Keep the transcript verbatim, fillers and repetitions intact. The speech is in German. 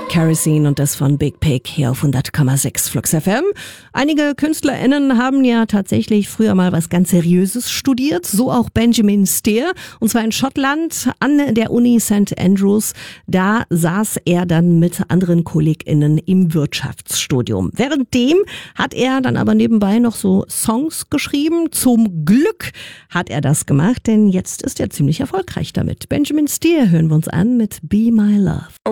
Kerosene und das von Big Pig hier auf hundert Komma sechs Flux F M. Einige KünstlerInnen haben ja tatsächlich früher mal was ganz Seriöses studiert, so auch Benjamin Steer, und zwar in Schottland an der Uni Sankt Andrews. Da saß er dann mit anderen KollegInnen im Wirtschaftsstudium. Währenddem hat er dann aber nebenbei noch so Songs geschrieben. Zum Glück hat er das gemacht, denn jetzt ist er ziemlich erfolgreich damit. Benjamin Steer hören wir uns an mit Be My Love.